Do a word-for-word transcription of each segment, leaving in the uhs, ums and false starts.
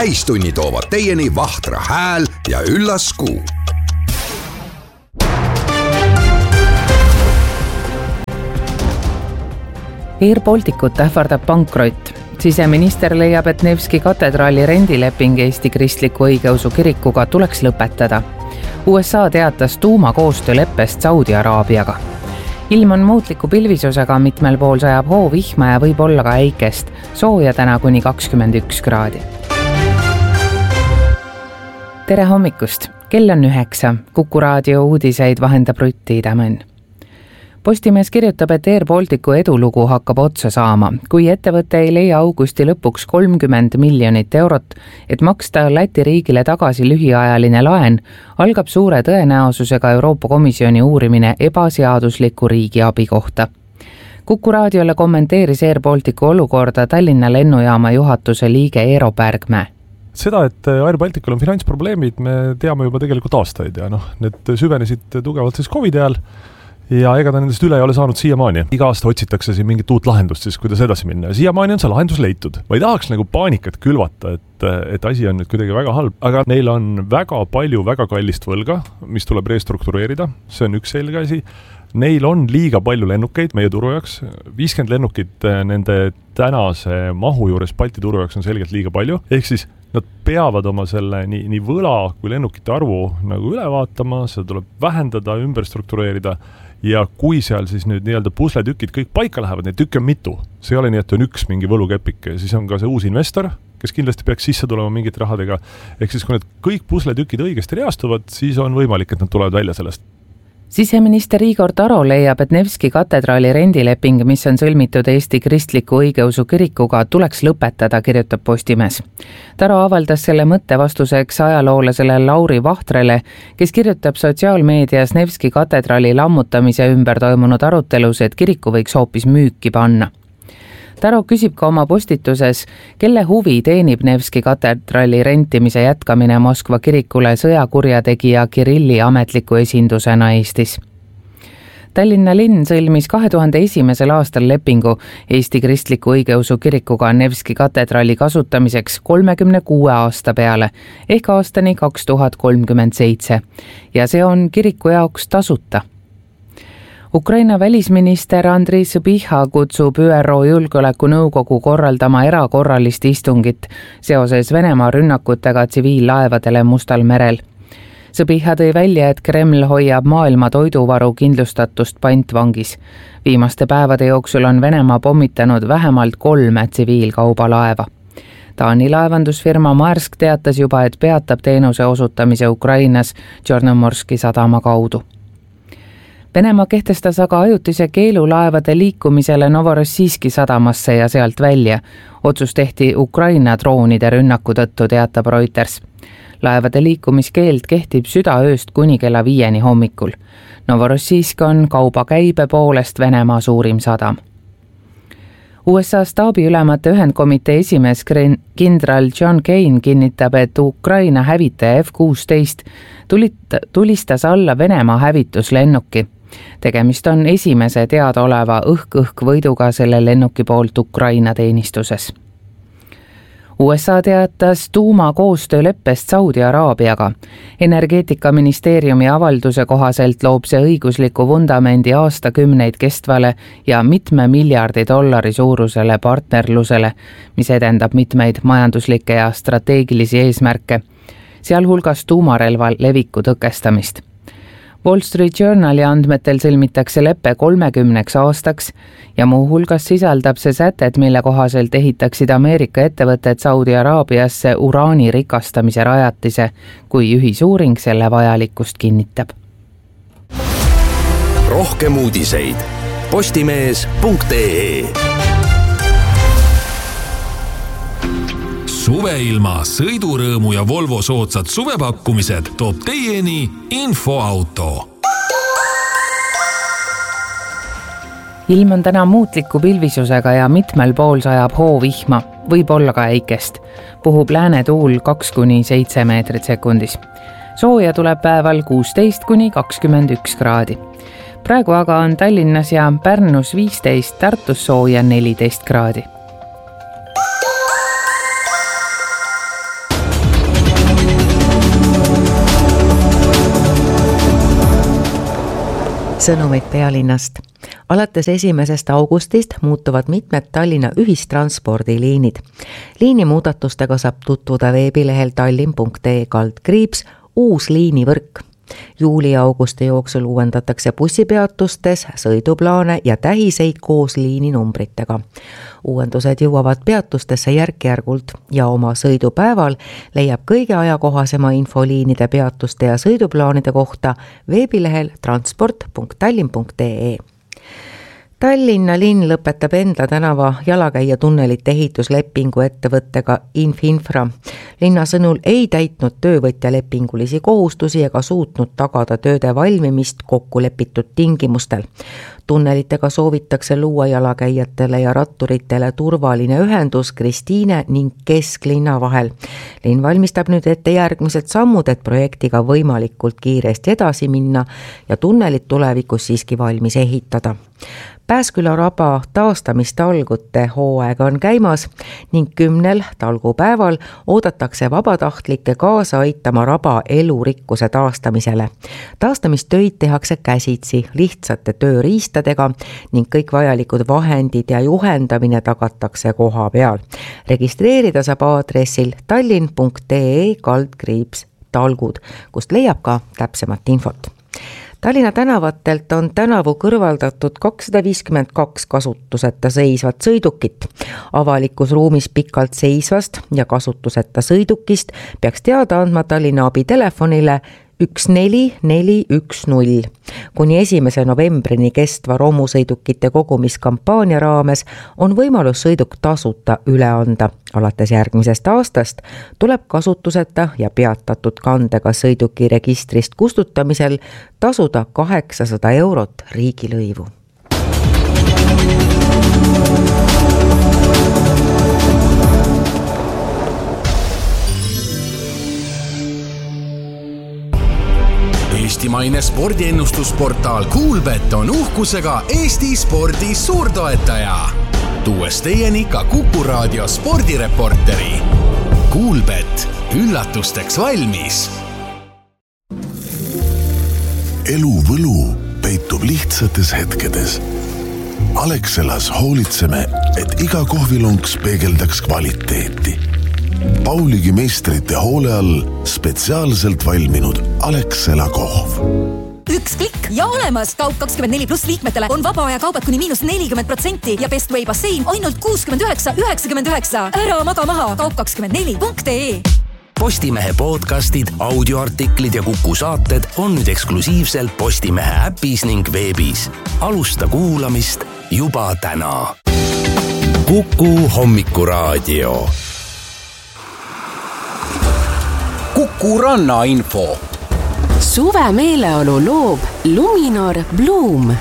täistunni toovad teieni Vahtra hääl ja üllas kuu. Air Balticut ähvardab pankrott. Siseminister leiab, et Nevski katedraali rendileping Eesti Kristliku Õigeusu Kirikuga tuleks lõpetada. U S A teatas tuumakoostööleppest Saudi Araabiaga. Ilm on muutliku pilvisusega, mitmel pool sajab hoovihma ja võib olla ka äikest, sooja täna kuni kakskümmend üks kraadi. Tere hommikust! Kell on üheksa. Kuku raadio uudiseid vahendab Rutti Tämön. Postimees kirjutab, et Air Balticu edulugu hakkab otsa saama, kui ettevõte ei leia augusti lõpuks kolmkümmend miljonit eurot, et maksta Läti riigile tagasi lühiajaline laen, algab suure tõenäosusega Euroopa Komisjoni uurimine ebaseadusliku riigiabi kohta. Kuku raadiole kommenteeris Air Balticu olukorda Tallinna lennujaama juhatuse liige Eero Pärgmäe. Seda, et Air Balticul on finantsprobleemid, me teame juba tegelikult aastaid ja noh, need süvenesid tugevalt siis COVID ajal ja ega ta nendest üle ei ole saanud siiamaani. Iga aasta otsitakse siin mingit uut lahendust, siis kuidas edasi minna. Ja siiamaani on see lahendus leitud. Ma ei tahaks nagu paanikat külvata, et, et asi on nüüd kuidagi väga halb, aga neil on väga palju väga kallist võlga, mis tuleb restruktureerida. See on üks selge asi. Neil on liiga palju lennukeid meie turu jaoks. viiskümmend lennukit nende tänase mahu juures Balti turu jaoks on selgelt liiga palju. Ehk siis nad peavad oma selle nii, nii võla kui lennukite arvu nagu üle vaatama, seda tuleb vähendada, ümber struktureerida ja kui seal siis nüüd nii-öelda pusletükid kõik paika lähevad, neid tükke on mitu. See ei ole nii, et on üks mingi võlukepik, siis on ka see uus investor, kes kindlasti peaks sisse tulema mingite rahadega. Ehk siis kui need kõik pusletükid õigesti reastuvad, siis on võimalik, et nad tulevad välja sellest. Siseminister Igor Taro leiab, et Nevski katedraali rendileping, mis on sõlmitud Eesti Kristliku Õigeusu Kirikuga, tuleks lõpetada, kirjutab Postimees. Taro avaldas selle mõtte vastuseks ajaloolasele Lauri Vahtrele, kes kirjutab sotsiaalmeedias Nevski katedraali lammutamise ümber toimunud arutelus, et kiriku võiks hoopis müüki panna. Taro küsib ka oma postituses, kelle huvi teenib Nevski katedraali rentimise jätkamine Moskva kirikule sõjakurjategija Kirilli ametliku esindusena Eestis. Tallinna linn sõlmis kahe tuhande esimesel aastal lepingu Eesti Kristliku Õigeusu Kirikuga Nevski katedraali kasutamiseks kolmekümne kuue aasta peale ehk aastani kaks tuhat kolmkümmend seitse ja see on kiriku jaoks tasuta. Ukraina välisminister Andrii Sõbiha kutsub Ü R O Julgeolekunõukogu korraldama erakorralist istungit seoses Venemaa rünnakutega tsiviillaevadele Mustal merel. Sõbiha tõi välja, et Kreml hoiab maailma toiduvaru kindlustatust pantvangis. Viimaste päevade jooksul on Venemaa pommitanud vähemalt kolme tsiviilkaubalaeva. Taani laevandusfirma Maersk teatas juba, et peatab teenuse osutamise Ukrainas Tšornomorski sadama kaudu. Venemaa kehtestas aga ajutise keelu laevade liikumisele Novorossijski sadamasse ja sealt välja. Otsus tehti Ukraina droonide rünnaku tõttu, teatab Reuters. Laevade liikumiskeeld kehtib südaööst kuni kella viieni hommikul. Novorossijsk on kauba käibe poolest Venemaa suurim sadam. U S A staabiülemate ühendkomitee esimees kindral John Kane kinnitab, et Ukraina hävitaja F kuusteist tulistas alla Venemaa hävituslennuki. Tegemist on esimese teadaoleva õhk-õhk võiduga selle lennuki poolt Ukraina teenistuses. U S A teatas tuumakoostööleppest Saudi Araabiaga. Energeetikaministeeriumi avalduse kohaselt loob see õigusliku vundamendi aastakümneid kestvale ja mitme miljardi dollari suurusele partnerlusele, mis edendab mitmeid majanduslikke ja strateegilisi eesmärke, sealhulgas tuumarelva leviku tõkestamist. Wall Street Journali andmetel sõlmitakse leppe kolmekümneks aastaks ja muu hulgas sisaldab see sätet, mille kohaselt ehitaksid Ameerika ettevõtted Saudi Araabiasse uraani rikastamise rajatise, kui ühisuuring selle vajalikkust kinnitab. Rohkem uudiseid postimees punkt ee. Suveilma, sõidurõõmu ja Volvo soodsad suvepakkumised toob teieni Infoauto. Ilm on täna muutliku pilvisusega ja mitmel pool sajab hoovihma, võib olla ka äikest. Puhub lääne tuul kaks kuni seitse meetrit sekundis. Sooja tuleb päeval kuusteist kuni kakskümmend üks kraadi. Praegu aga on Tallinnas ja Pärnus viisteist, Tartus sooja neliteist kraadi. Sõnumid pealinnast. Alates esimesest augustist muutuvad mitmed Tallinna ühistranspordiliinid. Liini muudatustega saab tutvuda veebilehel tallinn punkt ee kaldkriips uus liinivõrk. Juuli ja augusti jooksul uuendatakse bussipeatustes sõiduplaane ja tähiseid koos liininumbritega. Uuendused jõuavad peatustesse järk-järgult ja oma sõidupäeval leiab kõige ajakohasema infoliinide peatuste ja sõiduplaanide kohta veebilehel transport punkt tallinn punkt ee. Tallinna linn lõpetab Endla tänava jalakäija tunnelite ehituslepingu ettevõttega Infinfra. Linna sõnul ei täitnud töövõtja lepingulisi kohustusi ega suutnud tagada tööde valmimist kokkulepitud tingimustel. Tunnelitega soovitakse luua jalakäijatele ja ratturitele turvaline ühendus Kristiine ning kesklinna vahel. Linn valmistab nüüd ette järgmised sammud, et projektiga võimalikult kiiresti edasi minna ja tunnelit tulevikus siiski valmis ehitada. Pääsküla raba taastamistalgute hooaeg on käimas ning kümnel talgupäeval oodatakse vabatahtlikke kaasa aitama raba elurikkuse taastamisele. Taastamistöid tehakse käsitsi lihtsate tööriistadega ning kõik vajalikud vahendid ja juhendamine tagatakse koha peal. Registreerida saab aadressil tallinn punkt ee kaldkriips talgud, kust leiab ka täpsemat infot. Tallinna tänavatelt on tänavu kõrvaldatud kakssada viiskümmend kaks kasutuseta seisvat sõidukit. Avalikus ruumis pikalt seisvast ja kasutuseta sõidukist peaks teada andma Tallinna abitelefonile üks neli neli üks null. Kuni esimese novembrini kestva romusõidukite kogumiskampaania raames on võimalus sõiduk tasuta üle anda. Alates järgmisest aastast tuleb kasutuseta ja peatatud kandega sõiduki registrist kustutamisel tasuda kaheksasada eurot riigilõivu. Eestimaine spordiennustusportaal Kuulbet on uhkusega Eesti spordi suurtoetaja. Tuues teieni ka Kuku Raadio spordireporteri. Kuulbet, üllatusteks valmis. Elu võlu peitub lihtsates hetkedes. Alexelas hoolitseme, et iga kohvilonks peegeldaks kvaliteeti. Pauligi meistrite hoole all spetsiaalselt valminud Alexela kohv. Üks klikk ja olemas! Kaup kakskümmend neli pluss liikmetele on vaba aja kaubad kuni miinus nelikümmend protsenti ja Best Way bassein ainult kuuskümmend üheksa üheksakümmend üheksa. Ära maga maha! Kaup kakskümmend neli punkt ee. Postimehe podcastid, audioartiklid ja Kuku saated on nüüd eksklusiivselt Postimehe äpis ning veebis. Alusta kuulamist juba täna. Kuku hommikuraadio. Kuku rannainfo. Suve meeleolu loob Luminor Bloom.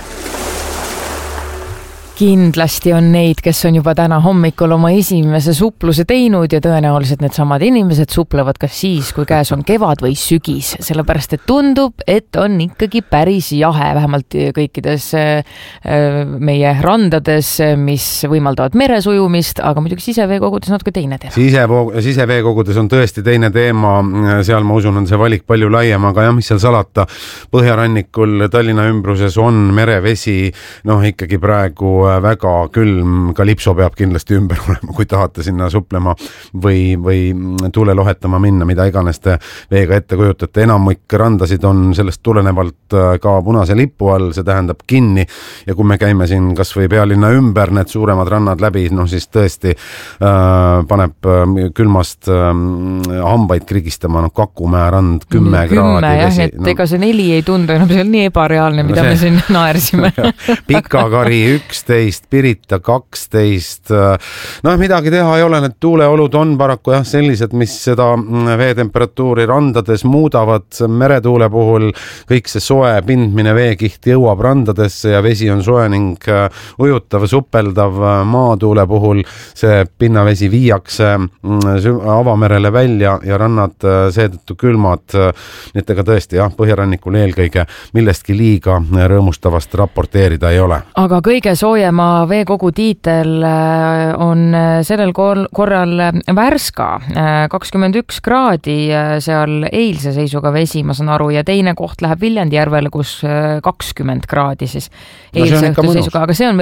Kindlasti on neid, kes on juba täna hommikul oma esimese supluse teinud ja tõenäoliselt need samad inimesed suplevad ka siis, kui käes on kevad või sügis, sellepärast et tundub, et on ikkagi päris jahe, vähemalt kõikides meie randades, mis võimaldavad meresujumist, aga muidugi siseveekogudes natuke teine teema. Sise, siseveekogudes on tõesti teine teema, seal ma usun, on see valik palju laiem, aga jah, mis seal salata, Põhjarannikul Tallinna ümbruses on merevesi, noh ikkagi praegu väga külm, Kalipso peab kindlasti ümber olema, kui tahate sinna suplema või, või tuule lohetama minna, mida iganes te veega ette kujutate. Enamik randasid on sellest tulenevalt ka punase lipu all, see tähendab kinni ja kui me käime siin kas või pealinna ümber need suuremad rannad läbi, noh siis tõesti äh, paneb külmast äh, hambaid krigistama, noh Kakumäe rand kümme kraadi jah, vesi. Et no, ega see neli ei tundu enam seal nii ebareaalne, mida no see, me siin naersime. Pikakari üksteist, Pirita kaksteist, noh midagi teha ei ole, need tuuleolud on paraku jah sellised, mis seda veetemperatuuri randades muudavad. Meretuule puhul kõik see soe pindmine veekiht jõuab randadesse ja vesi on soe ning ujutav, supeldav. Maatuule puhul see pinnavesi viiakse avamerele välja ja rannad seetõttu külmad. Nii et ega tõesti jah, Põhjarannikul eelkõige millestki liiga rõõmustavast raporteerida ei ole. Aga kõige sooja soojemaa veekogu tiitel on sellel korral Värska, kakskümmend üks kraadi seal eilse seisuga vesi, ma saan aru, ja teine koht läheb Viljandi järvele, kus kakskümmend kraadi siis eilse no õhtu seisuga, aga see on